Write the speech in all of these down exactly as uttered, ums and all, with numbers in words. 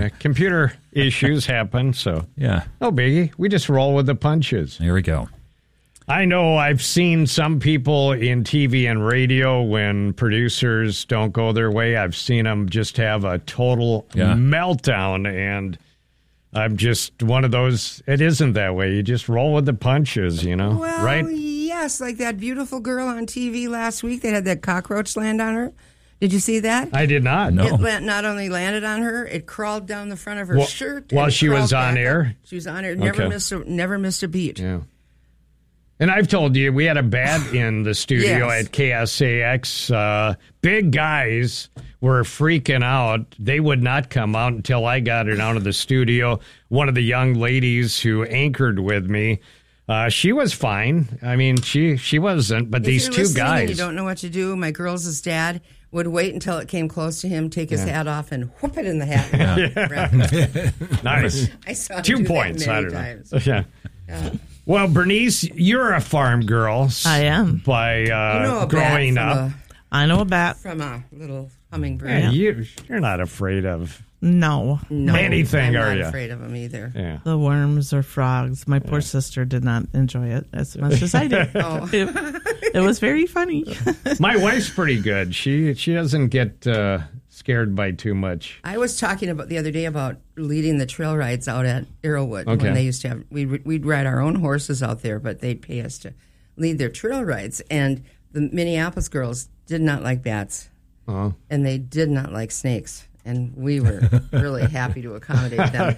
uh, computer issues happen, so yeah, no biggie. We just roll with the punches. Here we go. I know I've seen some people in T V and radio when producers don't go their way. I've seen them just have a total yeah. meltdown, and I'm just one of those. It isn't that way. You just roll with the punches, you know, well, right? Yes, like that beautiful girl on T V last week that had that cockroach land on her. Did you see that? I did not. No. It la- not only landed on her, it crawled down the front of her well, shirt. While and she was on air? Up. She was on air. Never okay. missed a, never missed a beat. Yeah. And I've told you, we had a bat in the studio yes. at K S A X. Uh, big guys were freaking out. They would not come out until I got it out of the studio. One of the young ladies who anchored with me, uh, she was fine. I mean, she she wasn't, but if these you're two listening guys. And you don't know what to do. My girls' dad would wait until it came close to him, take his yeah. hat off, and whoop it in the hat. Yeah. Nice. I saw him two do points. That I many don't times. know. Yeah. Yeah. Well, Bernice, you're a farm girl. I am. By uh, You know a growing bat up. from I know a bat. A, from a little hummingbird. Yeah, you, you're not afraid of No. No, anything, I'm are not you? afraid of them either. Yeah. The worms or frogs. My poor Yeah. sister did not enjoy it as much as I did. Oh. it, it was very funny. My wife's pretty good. She she doesn't get uh, scared by too much. I was talking about the other day about leading the trail rides out at Arrowwood Okay. when they used to have we'd, we'd ride our own horses out there, but they'd pay us to lead their trail rides. And the Minneapolis girls did not like bats, Uh-huh. and they did not like snakes, and we were really happy to accommodate them.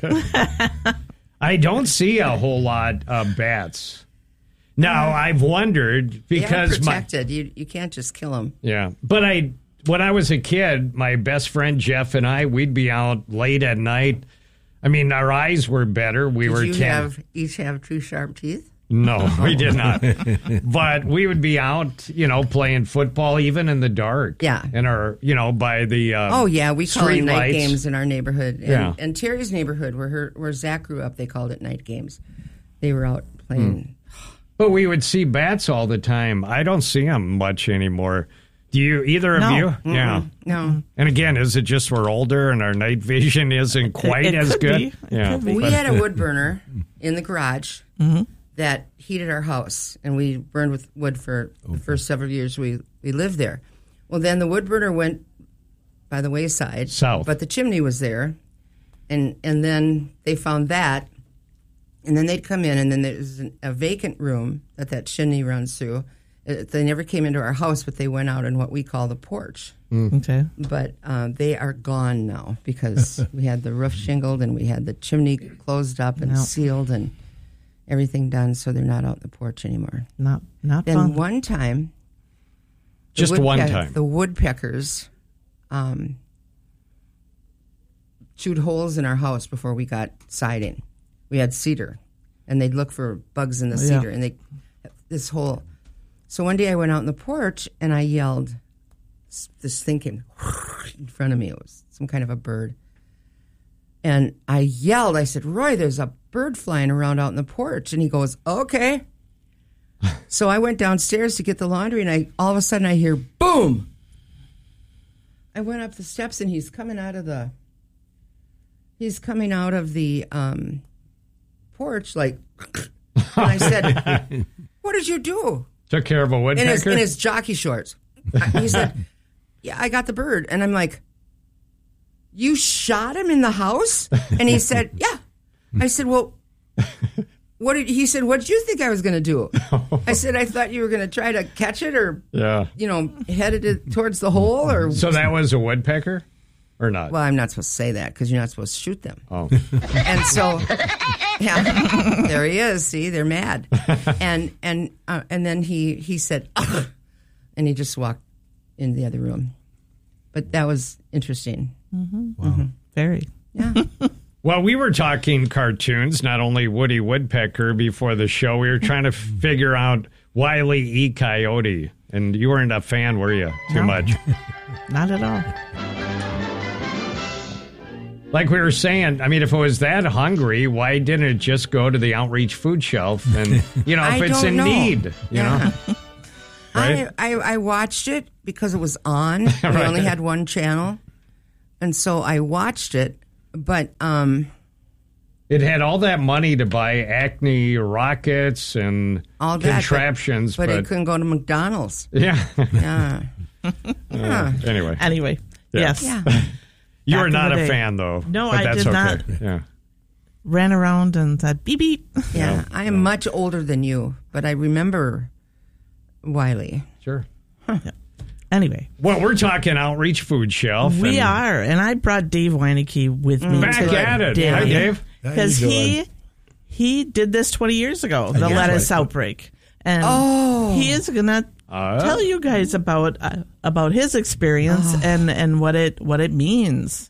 I don't see a whole lot of bats. Now, I've wondered They are because my protected. You you can't just kill them. yeah, but I when I was a kid, my best friend Jeff and I, we'd be out late at night. I mean, our eyes were better. We Did were you ten. have each have two sharp teeth? No, we did not. But we would be out, you know, playing football even in the dark. Yeah. In our, you know, by the uh, Oh yeah, we call street it night lights. games in our neighborhood. And, Yeah. and Terry's neighborhood, where her where Zach grew up, they called it night games. They were out playing. But we would see bats all the time. I don't see them much anymore. Do you, either of No. you? Mm-mm. Yeah. No. And again, is it just we're older and our night vision isn't quite it as could good? be. It Yeah. could be. We had a wood burner in the garage Mm-hmm. that heated our house, and we burned with wood for the first several years we, we lived there. Well, then the wood burner went by the wayside. South. But the chimney was there, and and then they found that, and then they'd come in, and then there's an, a vacant room that that chimney runs through. Uh, They never came into our house, but they went out in what we call the porch. Okay. But uh, they are gone now because we had the roof shingled and we had the chimney closed up and Nope. sealed and everything done, so they're not out in the porch anymore. Not not Then fun. one time, the Just one woodpeck- time. the woodpeckers um, chewed holes in our house before we got siding. We had cedar, and they'd look for bugs in the Yeah. cedar, and they this whole. So one day I went out on the porch and I yelled, s- this thinking in front of me. It was some kind of a bird. And I yelled, I said, Roy, there's a bird flying around out on the porch. And he goes, okay. So I went downstairs to get the laundry, and I all of a sudden I hear, boom. I went up the steps, and he's coming out of the, he's coming out of the um, porch like, and I said, what did you do? Took care of a In woodpecker? his, in his jockey shorts. I- He said, yeah, I got the bird. And I'm like, you shot him in the house? And he said, yeah. I said, well, what did he said, what did you think I was going to do? I said, I thought you were going to try to catch it or, yeah. you know, headed it towards the hole or. So that was a woodpecker or not? Well, I'm not supposed to say that because you're not supposed to shoot them. Oh. And so, yeah, there he is. See, they're mad. And and uh, and then he he said, ugh, and he just walked in the other room. But that was interesting. Mm-hmm. Wow. Mm-hmm. Very. Yeah. Well, we were talking cartoons, not only Woody Woodpecker before the show. We were trying to figure out Wile E. Coyote. And you weren't a fan, were you? Too No. much. Not at all. Like we were saying, I mean, if it was that hungry, why didn't it just go to the outreach food shelf? And, you know, if I it's don't in know. need, you Yeah. know? Right? I, I I watched it because it was on. We Right. only had one channel, and so I watched it. but um, It had all that money to buy Acme rockets and all that, contraptions, but, but, but it couldn't go to McDonald's. yeah. Yeah. Uh, anyway, Anyway, Yeah. yes. Yeah. you Back are in not the a day. fan, though. No, but I that's did okay. not. Yeah. Ran around and said, beep, beep. Yeah. I am much older than you, but I remember Wiley. Sure. Anyway, Well, we're talking outreach food shelf. we and are. And I brought Dave Weineke with me Back today. at it. Hi, Dave. Because How you he doing? he did this twenty years ago, the guess lettuce right. outbreak, and Oh. he is gonna Uh, tell you guys about uh, about his experience and and what it what it means.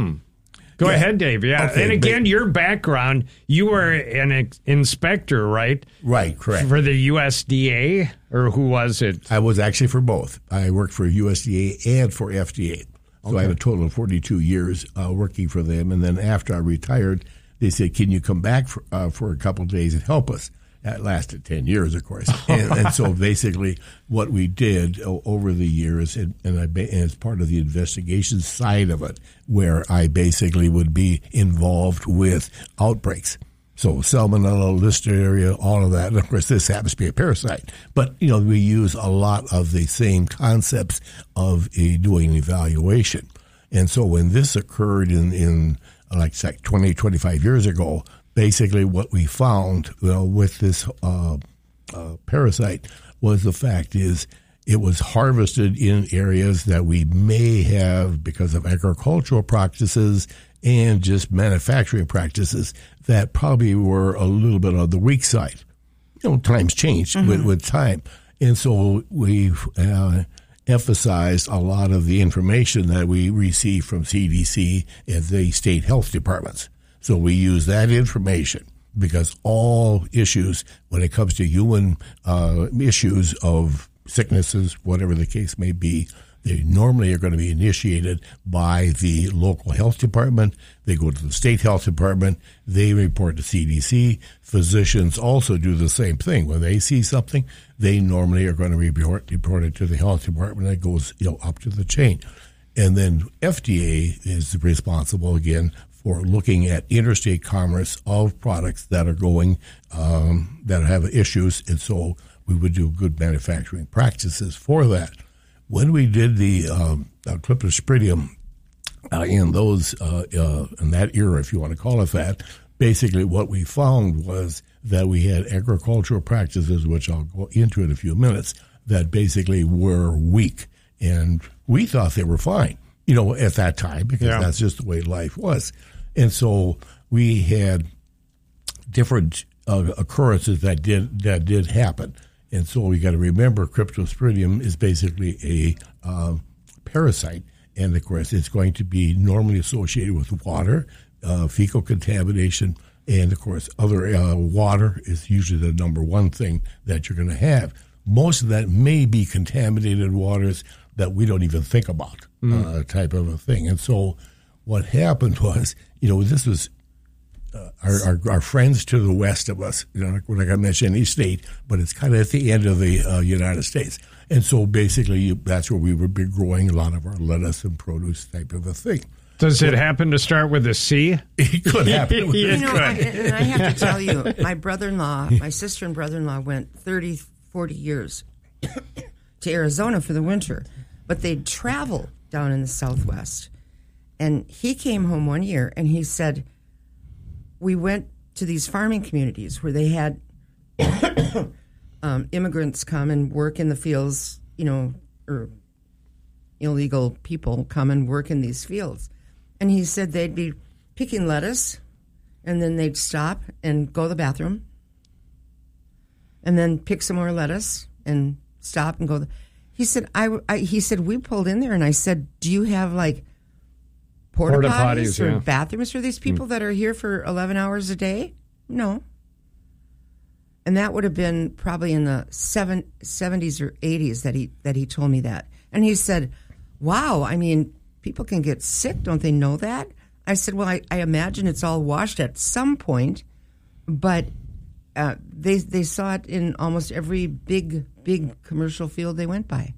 Go ahead, Dave. Yeah. Okay, and again, but- your background, you were an ex- inspector, right? Right, correct. For the U S D A, or who was it? I was actually for both. I worked for U S D A and for F D A. So I had a total of forty-two years uh, working for them. And then after I retired, they said, can you come back for, uh, for a couple of days and help us? That lasted ten years, of course. And, and so basically what we did o- over the years, and, and, I, ba- and as part of the investigation side of it, where I basically would be involved with outbreaks. So salmonella, listeria, all of that. And of course, this happens to be a parasite. But, you know, we use a lot of the same concepts of a, doing an evaluation. And so when this occurred in, in like, say, twenty, twenty-five years ago, basically what we found, you know, with this uh, uh, parasite was the fact is it was harvested in areas that we may have, because of agricultural practices and just manufacturing practices, that probably were a little bit on the weak side. You know, times changed with, with time. And so we've uh, emphasized a lot of the information that we receive from C D C and the state health departments. So we use that information because all issues, when it comes to human uh, issues of sicknesses, whatever the case may be, they normally are going to be initiated by the local health department. They go to the state health department. They report to C D C. Physicians also do the same thing. When they see something, they normally are going to report, report it to the health department. That goes, you know, up to the chain. And then F D A is responsible, again, for looking at interstate commerce of products that are going, um, that have issues. And so we would do good manufacturing practices for that. When we did the um, uh, Cryptosporidium uh, in those uh, uh, in that era, if you want to call it that, basically what we found was that we had agricultural practices, which I'll go into in a few minutes, that basically were weak, and we thought they were fine, you know, at that time, because Yeah. that's just the way life was. And so we had different uh, occurrences that did that did happen. And so we got to remember Cryptosporidium is basically a uh, parasite. And of course, it's going to be normally associated with water, uh, fecal contamination, and of course, other uh, water is usually the number one thing that you're going to have. Most of that may be contaminated waters that we don't even think about, uh, type of a thing. And so what happened was, you know, this was Uh, our, our our friends to the west of us, you know, like I mentioned, any state, but it's kind of at the end of the uh, United States. And so basically you, that's where we would be growing a lot of our lettuce and produce type of a thing. Does it happen to start with a C? It could happen. Yeah. You know, I, good. and I have to tell you, my brother-in-law, my sister and brother-in-law went thirty, forty years to Arizona for the winter, but they'd travel down in the Southwest. And he came home one year and he said, we went to these farming communities where they had um, immigrants come and work in the fields, you know, or illegal people come and work in these fields. And he said they'd be picking lettuce, and then they'd stop and go to the bathroom, and then pick some more lettuce and stop and go. To, he said, I, I. He said we pulled in there, and I said, do you have like porta, Porta potties, potties, or yeah. bathrooms for these people that are here for eleven hours a day? No. And that would have been probably in the seven, seventies or eighties that he that he told me that. And he said, wow, I mean, people can get sick. Don't they know that? I said, well, I, I imagine it's all washed at some point, but uh, they they saw it in almost every big, big commercial field they went by.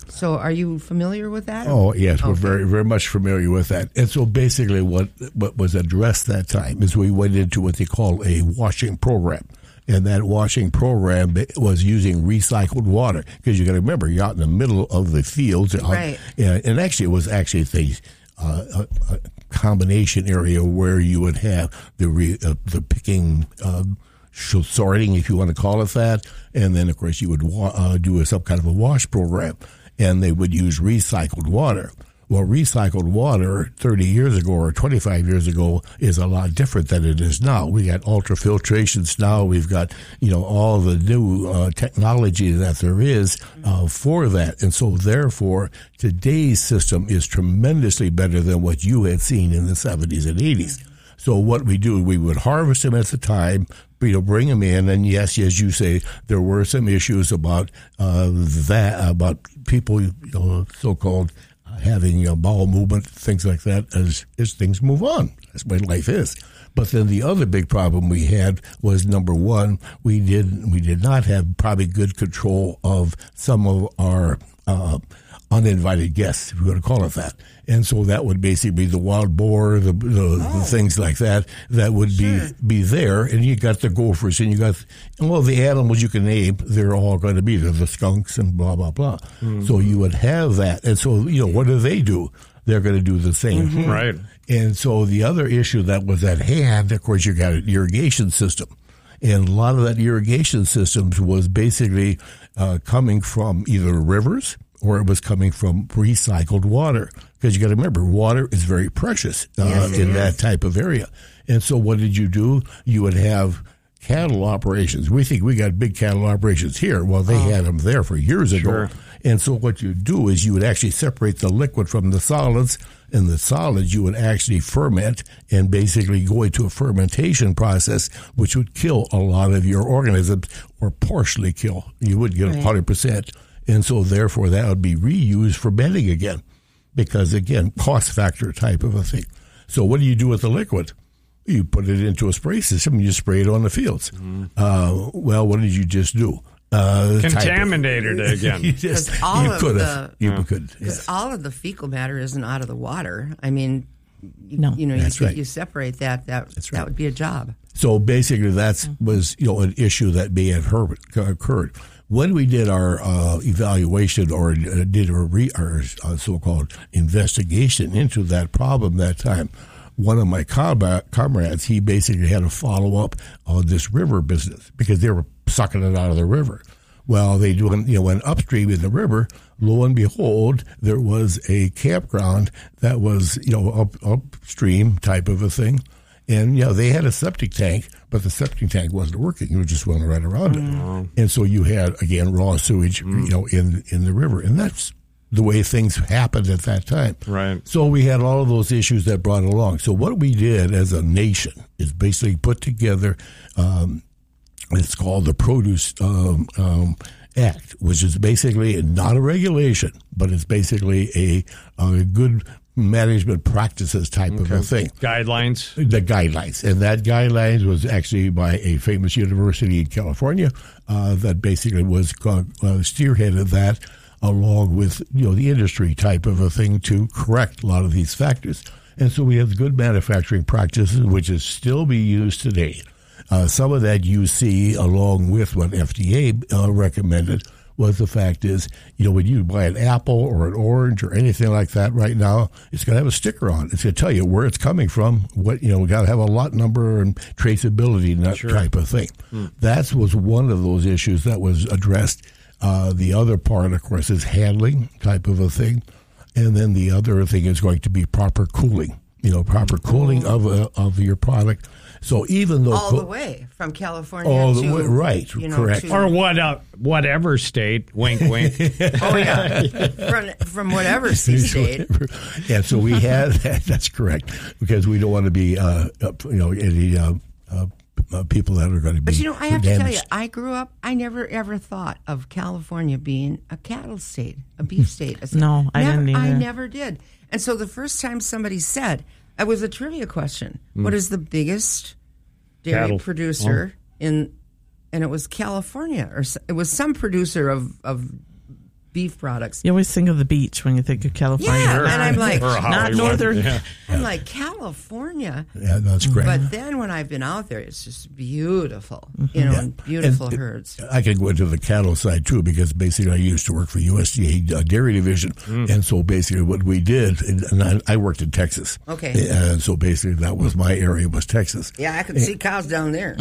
So are you familiar with that? Oh, yes, we're Okay. very, very much familiar with that. And so basically what, what was addressed that time is we went into what they call a washing program. And that washing program was using recycled water. Because you got to remember, you're out in the middle of the fields. Right. And, and actually, it was actually the uh, a, a combination area where you would have the re, uh, the picking, uh, sorting, if you want to call it that. And then, of course, you would wa- uh, do a, some kind of a wash program. And they would use recycled water. Well, recycled water thirty years ago or twenty-five years ago is a lot different than it is now. We got ultrafiltrations now. We've got, you know, all the new uh, technology that there is uh, for that. And so, therefore, today's system is tremendously better than what you had seen in the seventies and eighties. So what we do, we would harvest them at the time, you know, bring them in, and yes, as you say, there were some issues about uh, that, about people, you know, so-called having a bowel movement, things like that, as, as things move on. That's what life is. But then the other big problem we had was, number one, we did we did not have probably good control of some of our uh, uninvited guests, if you want to call it that. And so that would basically be the wild boar, the, the, oh. the things like that, that would sure. be be there. And you got the gophers, and you got, well, the animals you can name, they're all going to be there, the skunks and blah, blah, blah. Mm-hmm. So you would have that. And so, you know, what do they do? They're going to do the same. Mm-hmm. Right. And so the other issue that was at hand, of course, you got an irrigation system. And a lot of that irrigation systems was basically uh, coming from either rivers or it was coming from recycled water. Because you got to remember, water is very precious uh, yes, in is. that type of area. And so what did you do? You would have cattle operations. We think we got big cattle operations here. Well, they oh. had them there for years sure. ago. And so what you do is you would actually separate the liquid from the solids, and the solids you would actually ferment and basically go into a fermentation process, which would kill a lot of your organisms, or partially kill. You wouldn't get right. one hundred percent. And so therefore that would be reused for bedding again, because again, cost factor type of a thing. So what do you do with the liquid? You put it into a spray system, you spray it on the fields. Mm-hmm. Uh, well, what did you just do? Uh, Contaminated it again. you just, all you of could the, have. You yeah. could. Because Yeah. all of the fecal matter isn't out of the water. I mean, you, no. you know, That's you, right. you separate that, that, That's that right. would be a job. So basically that was, you know, an issue that may have heard, occurred. When we did our uh, evaluation or uh, did our, re, our uh, so-called investigation into that problem that time, one of my comrades, he basically had a follow-up on this river business because they were sucking it out of the river. Well, they do, you know, went upstream in the river. Lo and behold, there was a campground that was, you know, up, upstream type of a thing. And, you know, they had a septic tank, but the septic tank wasn't working. You were just running right around mm. it. And so you had, again, raw sewage, mm. you know, in, in the river. And that's the way things happened at that time. Right. So we had all of those issues that brought along. So what we did as a nation is basically put together, um, it's called the Produce um, um, Act, which is basically not a regulation, but it's basically a, a good management practices type okay. of a thing. Guidelines? The guidelines. And that guidelines was actually by a famous university in California uh, that basically was uh, spearheaded that along with, you know, the industry type of a thing to correct a lot of these factors. And so we have good manufacturing practices, which is still being used today. Uh, some of that you see along with what F D A uh, recommended was the fact is, you know, when you buy an apple or an orange or anything like that right now, it's going to have a sticker on it. It's going to tell you where it's coming from, what, you know, we got to have a lot number and traceability and that sure. type of thing. Hmm. That was one of those issues that was addressed. Uh, the other part, of course, is handling type of a thing. And then the other thing is going to be proper cooling, you know, proper cooling of uh, of your product. So even though all the way from California all to, the way, right, you know, correct, to, or what, uh, whatever state, wink, wink. Oh yeah, from, from whatever state. Yeah, so we had that, that's correct, because we don't want to be, uh, you know, any uh, uh, people that are going to be. But you know, I have damaged. to tell you, I grew up. I never ever thought of California being a cattle state, a beef state. A state. No, I never, didn't either. I never did. And so the first time somebody said, it was a trivia question. Mm. What is the biggest dairy Cattle. producer oh. in? And it was California, or it was some producer of, of beef products. You always think of the beach when you think of California. Yeah, and I'm like, Or not Hollywood. northern. Yeah. I'm like, California. Yeah, that's great. But then when I've been out there, it's just beautiful, you know, Yeah. and beautiful And- herds. I can go into the cattle side too, because basically I used to work for U S D A uh, Dairy Division, and so basically what we did, and I, I worked in Texas. Okay. And so basically that was my area, was Texas. Yeah, I could see cows down there.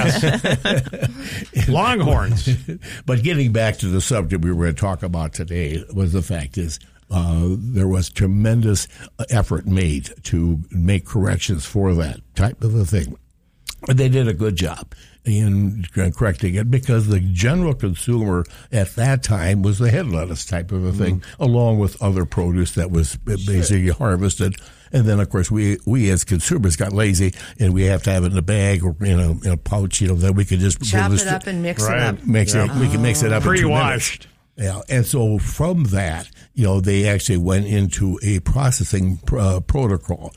Longhorns. But getting back to the subject we were going to talk about today, was the fact is uh, there was tremendous effort made to make corrections for that type of a thing. And they did a good job in correcting it, because the general consumer at that time was the head lettuce type of a thing, mm-hmm. along with other produce that was basically sure. harvested. And then, of course, we we as consumers got lazy, and we have to have it in a bag or in a, in a pouch, you know, that we could just chop it up and mix right. it up. Mix yeah. it, we can mix it up pre-washed. Yeah, and so from that, you know, they actually went into a processing uh, protocol,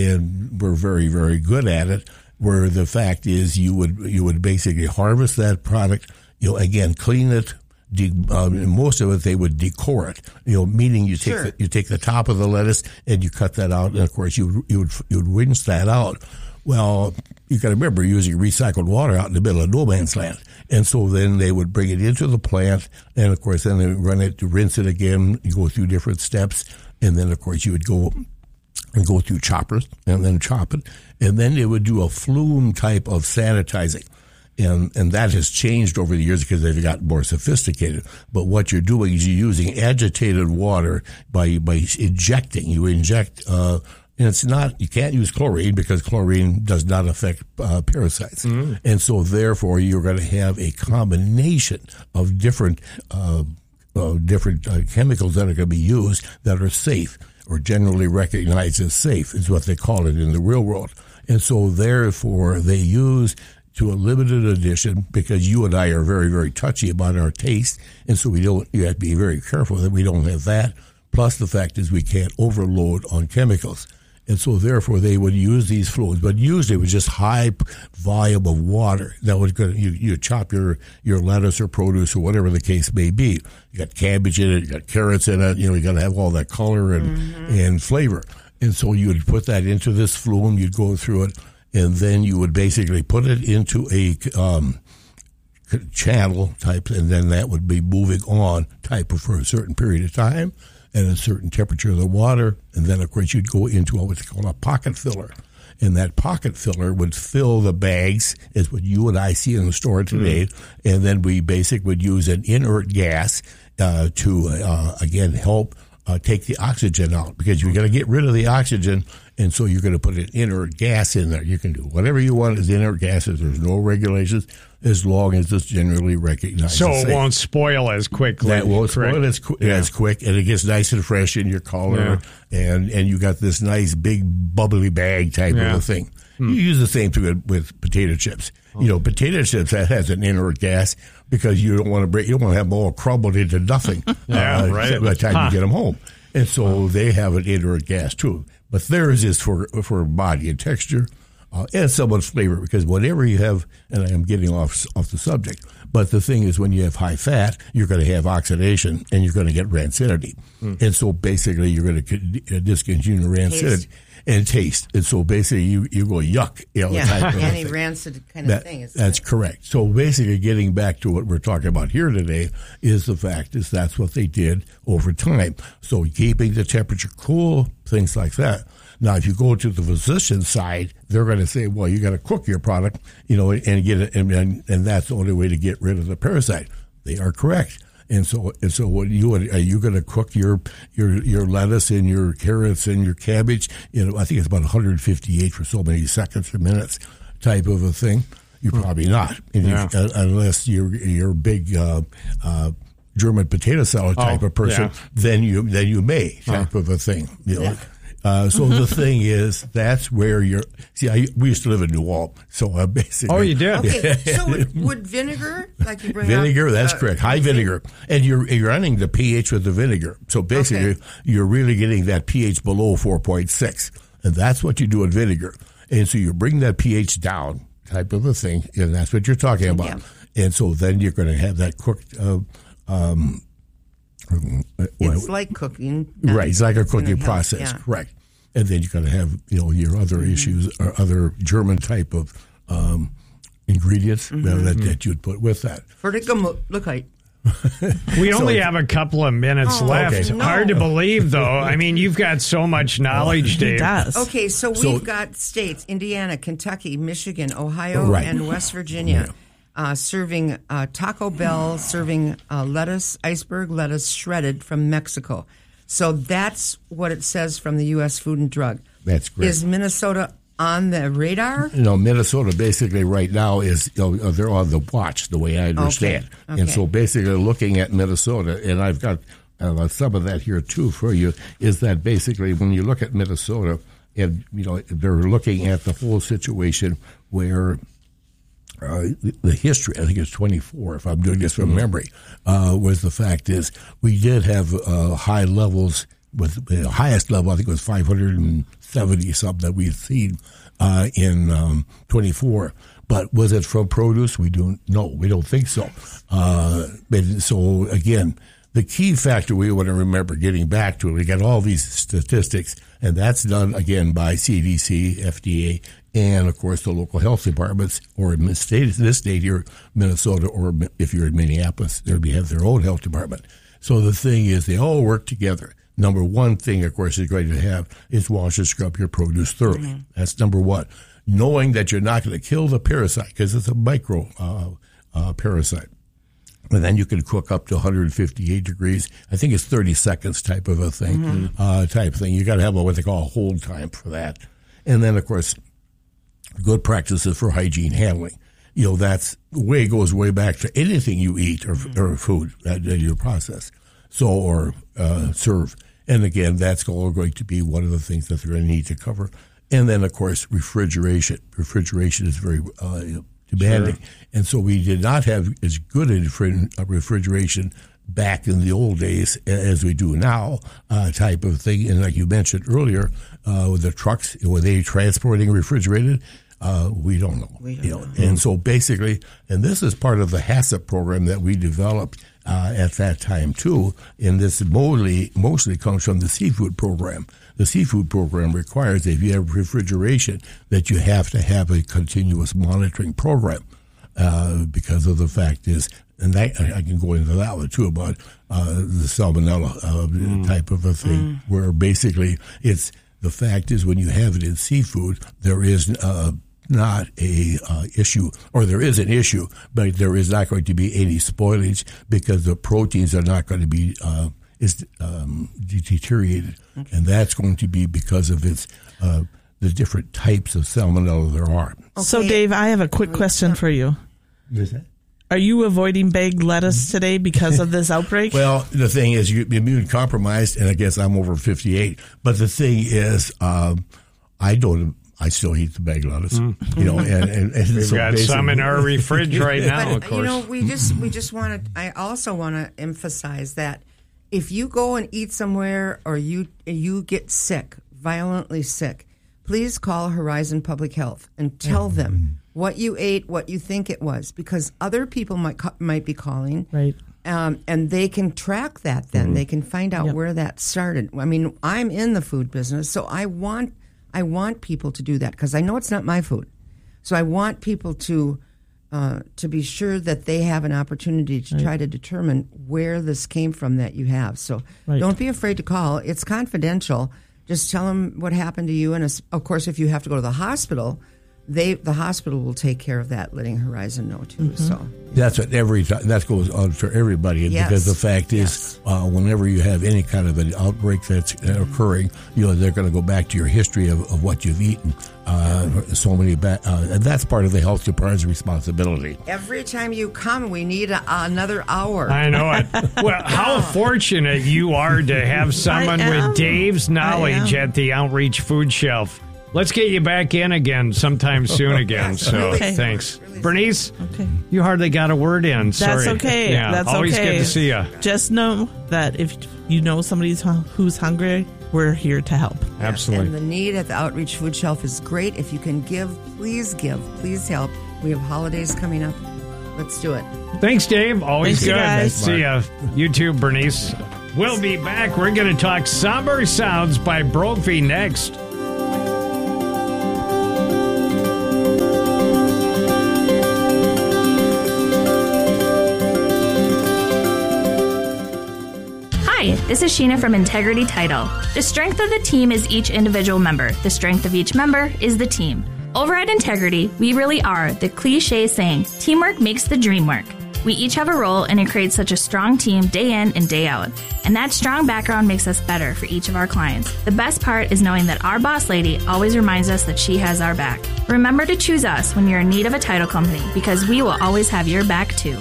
and were very, very good at it. Where the fact is, you would you would basically harvest that product, you know, again, clean it. De, um, most of it, they would decore it, you know, meaning you take sure. the, you take the top of the lettuce and you cut that out, and of course you you would you would rinse that out. Well, you got to remember using recycled water out in the middle of no man's land, and so then they would bring it into the plant, and of course then they would run it to rinse it again. You go through different steps, and then of course you would go. And go through choppers and then chop it. And then they would do a flume type of sanitizing. And and that has changed over the years because they've gotten more sophisticated. But what you're doing is you're using agitated water by by injecting. You inject, uh, and it's not, you can't use chlorine because chlorine does not affect uh, parasites. Mm-hmm. And so therefore you're going to have a combination of different, uh, uh, different uh, chemicals that are going to be used that are safe, or generally recognized as safe, is what they call it in the real world. And so therefore they use to a limited edition, because you and I are very, very touchy about our taste, and so we don't, you have to be very careful that we don't have that. Plus the fact is we can't overload on chemicals. And so therefore they would use these fluids, but usually it was just high volume of water that was going to, you, you chop your, your lettuce or produce or whatever the case may be. You got cabbage in it, you got carrots in it, you know, you got to have all that color and, mm-hmm. and flavor. And so you would put that into this flume, you'd go through it, and then you would basically put it into a, um, channel type, and then that would be moving on type of for a certain period of time. At a certain temperature of the water, and then of course you'd go into what's called a pocket filler, and that pocket filler would fill the bags, is what you and I see in the store today, mm-hmm. and then we basically would use an inert gas uh, to uh, again help uh, take the oxygen out, because you're going to get rid of the oxygen, and so you're going to put an inert gas in there. You can do whatever you want as inert gases. There's no regulations, as long as it's generally recognized. So it won't spoil as quickly. That won't spoil as, qu- yeah. as quick, and it gets nice and fresh in your collar, yeah. and, and you got this nice big bubbly bag type yeah. of a thing. Hmm. You use the same thing with potato chips. Oh. You know, potato chips, that has an inert gas, because you don't want to break, you don't want to have them all crumbled into nothing yeah, uh, right. by the time huh. you get them home. And so they have an inert gas too. But theirs is for for body and texture. Uh, and somewhat flavor, because whenever you have, and I am getting off off the subject, but the thing is, when you have high fat, you're going to have oxidation, and you're going to get rancidity. Mm. And so basically you're going to discontinue rancidity and taste. And so basically you, you go yuck. You know, yeah, type of anti-rancid kind that, of thing. Is that's it? correct. So basically getting back to what we're talking about here today is the fact is that's what they did over time. So keeping the temperature cool, things like that. Now, if you go to the physician side, they're going to say, well, you got to cook your product, you know, and get it, and, and, and that's the only way to get rid of the parasite. They are correct. And so, and so what you, are you going to cook your, your, your lettuce and your carrots and your cabbage? You know, I think it's about one hundred fifty-eight for so many seconds or minutes type of a thing. You're probably not, yeah. you, uh, unless you're, you're a big, uh, uh, German potato salad type oh, of person, yeah. then you, then you may type huh. of a thing, you know. Yeah. Uh, so the thing is, that's where you're. See, I, we used to live in New Ulm, so uh, basically. Oh, you did. Okay, so would, would vinegar, like you bring vinegar? out, That's uh, correct. High vinegar, and you're you're running the pH with the vinegar. So basically, okay. you're really getting that pH below four point six, and that's what you do in vinegar. And so you bring that pH down, type of a thing, and that's what you're talking about. Yeah. And so then you're going to have that cooked. Uh, um, It's like cooking. Right, it's like a cooking Health, process, yeah. correct. And then you got to have, you know, your other Mm-hmm. issues or other German type of um, ingredients Mm-hmm. uh, that, that you'd put with that. Vertigamot. We only have a couple of minutes Oh, left. okay. no. Hard to believe, though. I mean, you've got so much knowledge, He Dave. does. Okay, so, So- we've got states: Indiana, Kentucky, Michigan, Ohio, Right. and West Virginia, uh, serving uh, Taco Bell, serving uh, lettuce, iceberg lettuce shredded from Mexico. So that's what it says from the U S Food and Drug. That's great. Is Minnesota on the radar? You know, Minnesota basically right now is, you know, they're on the watch, the way I understand. Okay, And okay. so basically looking at Minnesota, and I've got uh, some of that here too for you, is that basically when you look at Minnesota, and, you know, they're looking at the whole situation where Uh, the, the history, I think it's twenty-four, if I'm doing this from memory, uh, was the fact is we did have uh, high levels, with the highest level, I think it was five hundred seventy something that we've seen uh, in um, twenty-four. But was it from produce? We don't know. We don't think so. Uh, but so again, the key factor we want to remember, getting back to it, we got all these statistics, and that's done again by C D C, F D A, and of course the local health departments, or in this state, this state here, Minnesota, or if you're in Minneapolis, they'll be have their own health department. So the thing is, they all work together. Number one thing, of course, is going to have is wash and scrub your produce thoroughly. Mm-hmm. That's number one. Knowing that you're not going to kill the parasite because it's a micro uh, uh, parasite. And then you can cook up to one hundred fifty-eight degrees. I think it's thirty seconds type of a thing, mm-hmm. uh, type thing. You got to have a, what they call a hold time for that. And then, of course, good practices for hygiene handling. You know, that's way goes way back to anything you eat or, mm-hmm. or food that, that you process, so or uh, serve. And again, that's all going to be one of the things that they're going to need to cover. And then, of course, refrigeration. Refrigeration is very uh, demanding. Sure. And so we did not have as good a refrigeration back in the old days as we do now, uh, type of thing. And like you mentioned earlier, uh, with the trucks, were they transporting refrigerated? Uh, we don't know. We don't you know. know. And so basically, and this is part of the HACCP program that we developed uh, at that time too, and this mostly, mostly comes from the seafood program. The seafood program requires that if you have refrigeration, that you have to have a continuous monitoring program uh, because of the fact is, and I, I can go into that one too about uh, the salmonella uh, mm. type of a thing, mm. where basically it's the fact is when you have it in seafood, there is uh, not a uh, issue, or there is an issue, but there is not going to be any spoilage because the proteins are not going to be uh, is um, deteriorated, okay. And that's going to be because of its uh, the different types of salmonella there are. Okay. So, Dave, I have a quick question for you. Is that? Are you avoiding bagged lettuce today because of this outbreak? Well, the thing is, you're immune compromised, and I guess I'm over fifty-eight. But the thing is, um, I don't. I still eat the bagged lettuce, mm. you know. And, and, and we've so got some in our fridge right now. But, of course, you know, we just we just want to. I also want to emphasize that if you go and eat somewhere or you you get sick, violently sick, please call Horizon Public Health and tell mm. them what you ate, what you think it was, because other people might might be calling, right? Um, and they can track that. Then mm-hmm. they can find out yep. where that started. I mean, I'm in the food business, so I want I want people to do that because I know it's not my food. So I want people to uh, to be sure that they have an opportunity to right. try to determine where this came from that you have. So right. don't be afraid to call. It's confidential. Just tell them what happened to you, and of course, if you have to go to the hospital, they the hospital will take care of that, letting Horizon know too. Mm-hmm. So that's what every time that goes on for everybody, yes. because the fact is, yes. uh, whenever you have any kind of an outbreak that's occurring, you know they're going to go back to your history of, of what you've eaten. Uh, so many, ba- uh, and that's part of the health department's responsibility. Every time you come, we need a, another hour. I know it. Well, how fortunate you are to have someone with Dave's knowledge at the Outreach Food Shelf. Let's get you back in again sometime soon again. So okay. thanks. Really Bernice, okay. you hardly got a word in. Sorry. That's okay. Yeah, That's always okay. good to see you. Just know that if you know somebody who's hungry, we're here to help. Yes, absolutely. And the need at the Outreach Food Shelf is great. If you can give, please give. Please help. We have holidays coming up. Let's do it. Thanks, Dave. Always Thanks, good. you guys. See ya. You too, Bernice. We'll be back. We're going to talk Somber Sounds by Brophy next. Hi, this is Sheena from Integrity Title. The strength of the team is each individual member. The strength of each member is the team. Over at Integrity, we really are the cliche saying, teamwork makes the dream work. We each have a role, and it creates such a strong team day in and day out. And that strong background makes us better for each of our clients. The best part is knowing that our boss lady always reminds us that she has our back. Remember to choose us when you're in need of a title company, because we will always have your back too.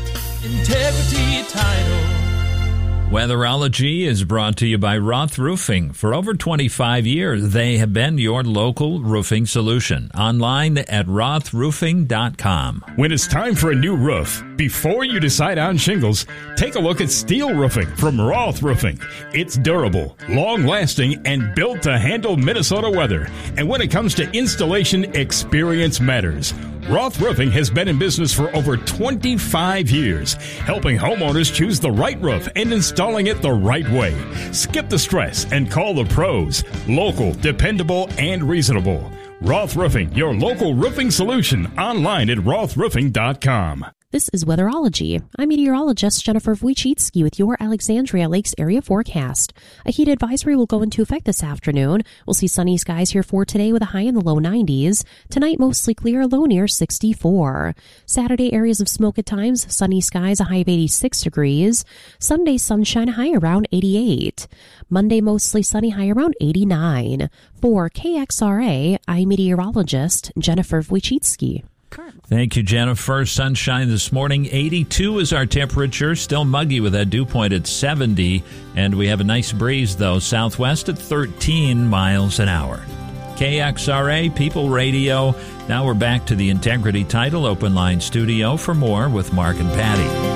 Integrity Title. Weatherology is brought to you by Roth Roofing. For over twenty-five years, they have been your local roofing solution. Online at roth roofing dot com. When it's time for a new roof, before you decide on shingles, take a look at steel roofing from Roth Roofing. It's durable, long-lasting, and built to handle Minnesota weather. And when it comes to installation, experience matters. Roth Roofing has been in business for over twenty-five years, helping homeowners choose the right roof and installing it the right way. Skip the stress and call the pros. Local, dependable, and reasonable. Roth Roofing, your local roofing solution. Online at roth roofing dot com. This is Weatherology. I'm meteorologist Jennifer Wojcicki with your Alexandria Lakes area forecast. A heat advisory will go into effect this afternoon. We'll see sunny skies here for today with a high in the low nineties. Tonight, mostly clear, low near sixty-four. Saturday, areas of smoke at times, sunny skies, a high of eighty-six degrees. Sunday, sunshine, a high around eighty-eight. Monday, mostly sunny, high around eighty-nine. For K X R A, I'm meteorologist Jennifer Wojcicki. Thank you, Jennifer. Sunshine this morning. eighty-two is our temperature. Still muggy with that dew point at seventy. And we have a nice breeze, though, southwest at thirteen miles an hour. K X R A, People Radio. Now we're back to the Integrity Title Open Line Studio for more with Mark and Patty.